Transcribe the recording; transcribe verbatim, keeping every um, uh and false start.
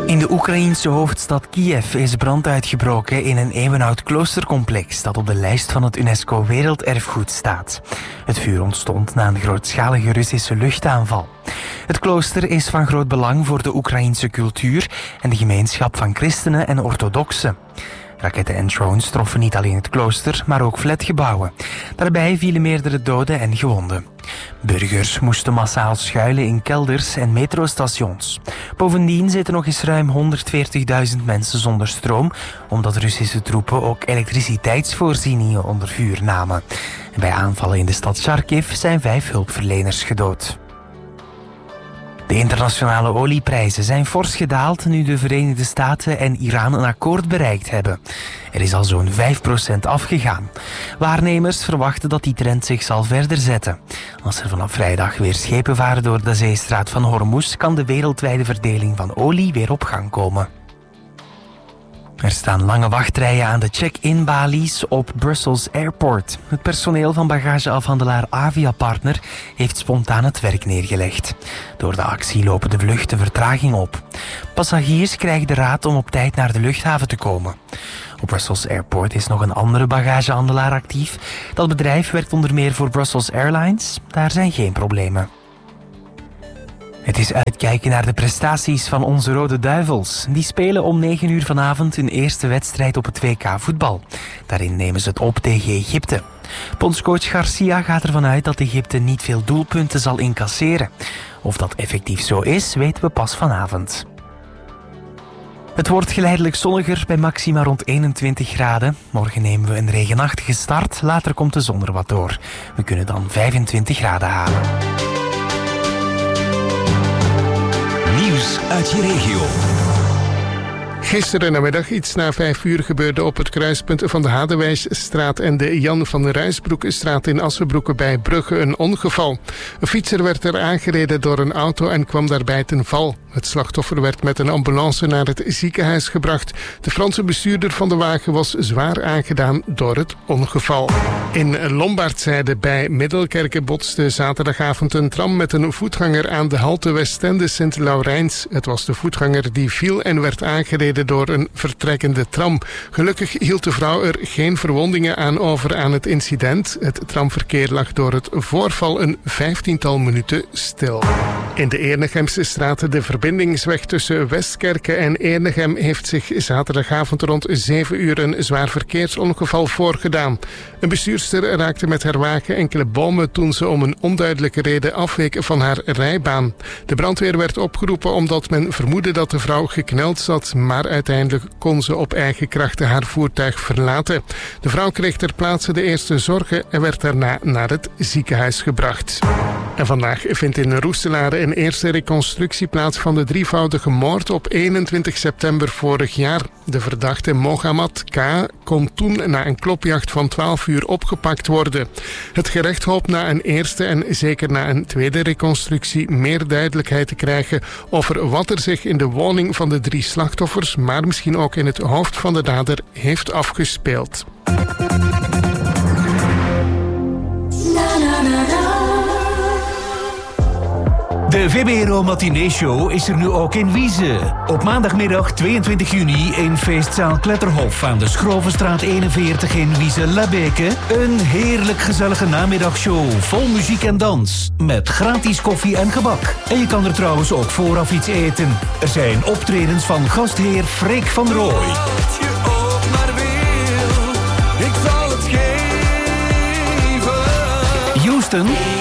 In de Oekraïense hoofdstad Kiev is brand uitgebroken in een eeuwenoud kloostercomplex dat op de lijst van het UNESCO Werelderfgoed staat. Het vuur ontstond na een grootschalige Russische luchtaanval. Het klooster is van groot belang voor de Oekraïense cultuur en de gemeenschap van christenen en orthodoxen. Raketten en drones troffen niet alleen het klooster, maar ook flatgebouwen. Daarbij vielen meerdere doden en gewonden. Burgers moesten massaal schuilen in kelders en metrostations. Bovendien zitten nog eens ruim honderdveertigduizend mensen zonder stroom, omdat Russische troepen ook elektriciteitsvoorzieningen onder vuur namen. En bij aanvallen in de stad Kharkiv zijn vijf hulpverleners gedood. De internationale olieprijzen zijn fors gedaald nu de Verenigde Staten en Iran een akkoord bereikt hebben. Er is al zo'n vijf procent afgegaan. Waarnemers verwachten dat die trend zich zal verder zetten. Als er vanaf vrijdag weer schepen varen door de zeestraat van Hormuz, kan de wereldwijde verdeling van olie weer op gang komen. Er staan lange wachtrijen aan de check-in balies op Brussels Airport. Het personeel van bagageafhandelaar Aviapartner heeft spontaan het werk neergelegd. Door de actie lopen de vluchten vertraging op. Passagiers krijgen de raad om op tijd naar de luchthaven te komen. Op Brussels Airport is nog een andere bagagehandelaar actief. Dat bedrijf werkt onder meer voor Brussels Airlines. Daar zijn geen problemen. Het is uitkijken naar de prestaties van onze Rode Duivels. Die spelen om negen uur vanavond hun eerste wedstrijd op het W K voetbal. Daarin nemen ze het op tegen Egypte. Bondscoach Garcia gaat ervan uit dat Egypte niet veel doelpunten zal incasseren. Of dat effectief zo is, weten we pas vanavond. Het wordt geleidelijk zonniger bij maxima rond eenentwintig graden. Morgen nemen we een regenachtige start, later komt de zon er wat door. We kunnen dan vijfentwintig graden halen. Nieuws uit je regio. Gisteren namiddag iets na vijf uur gebeurde op het kruispunt van de Hadewijsstraat en de Jan van der Ruysbroekstraat in Assenbroeken bij Brugge een ongeval. Een fietser werd er aangereden door een auto en kwam daarbij ten val. Het slachtoffer werd met een ambulance naar het ziekenhuis gebracht. De Franse bestuurder van de wagen was zwaar aangedaan door het ongeval. In Lombaardzijde bij Middelkerke botste zaterdagavond een tram met een voetganger aan de halte Westende Sint-Laurijns. Het was de voetganger die viel en werd aangereden door een vertrekkende tram. Gelukkig hield de vrouw er geen verwondingen aan over aan het incident. Het tramverkeer lag door het voorval een vijftiental minuten stil. In de Eernegemse straat de verbindingsweg tussen Westkerke en Ernegem heeft zich zaterdagavond rond zeven uur een zwaar verkeersongeval voorgedaan. Een bestuurster raakte met haar wagen enkele bomen toen ze om een onduidelijke reden afweek van haar rijbaan. De brandweer werd opgeroepen omdat men vermoedde dat de vrouw gekneld zat, maar uiteindelijk kon ze op eigen krachten haar voertuig verlaten. De vrouw kreeg ter plaatse de eerste zorgen en werd daarna naar het ziekenhuis gebracht. En vandaag vindt in Roeselare een eerste reconstructie plaats van de drievoudige moord op eenentwintig september vorig jaar. De verdachte Mohammad K. kon toen na een klopjacht van twaalf uur opgepakt worden. Het gerecht hoopt na een eerste en zeker na een tweede reconstructie meer duidelijkheid te krijgen over wat er zich in de woning van de drie slachtoffers, maar misschien ook in het hoofd van de dader, heeft afgespeeld. De V B R O Matinee Show is er nu ook in Wieze. Op maandagmiddag tweeëntwintig juni in feestzaal Kletterhof aan de Schrovenstraat eenenveertig in Wieze-Labeke. Een heerlijk gezellige namiddagshow vol muziek en dans. Met gratis koffie en gebak. En je kan er trouwens ook vooraf iets eten. Er zijn optredens van gastheer Freek van Rooij. Wat je ook maar wil, ik zal het geven. Houston.